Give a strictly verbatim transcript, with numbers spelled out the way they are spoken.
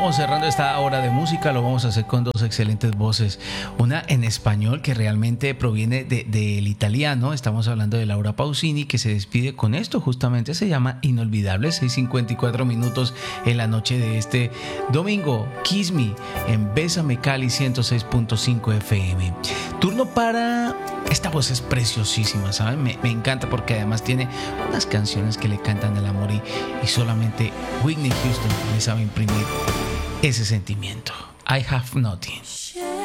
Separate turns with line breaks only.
vamos cerrando esta hora de música. Lo vamos a hacer con dos excelentes voces. Una en español que realmente proviene de, del italiano. Estamos hablando de Laura Pausini, que se despide con esto. Justamente se llama Inolvidable. seis cincuenta y cuatro minutos en la noche de este domingo. Kiss Me en Bésame Cali ciento seis punto cinco F M. Turno para... Esta voz es preciosísima, ¿saben? Me, me encanta porque además tiene unas canciones que le cantan el amor y, y solamente Whitney Houston le sabe imprimir ese sentimiento. I Have Nothing.